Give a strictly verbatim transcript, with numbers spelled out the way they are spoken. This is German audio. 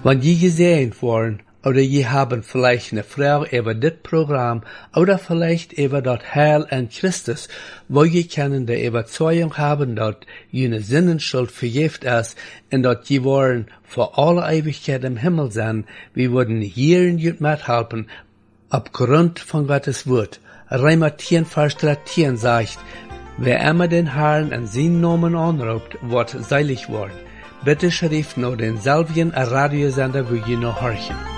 Wenn je gesehen worden, oder je haben vielleicht eine Frau über das Programm oder vielleicht über das Heil an Christus, wo je können die Überzeugung haben, dass jene Sinnenschuld vergift ist und dass je wollen vor alle Ewigkeit im Himmel sein, wir würden hier in jut mithelfen, aufgrund von Gottes Wort. Römer zehn, Vers dreizehn sagt, wer immer den Herrn an seinen Namen anruft, wird seilig worden. Bitte schrift nur denselben Radiosender, wo je noch horchen.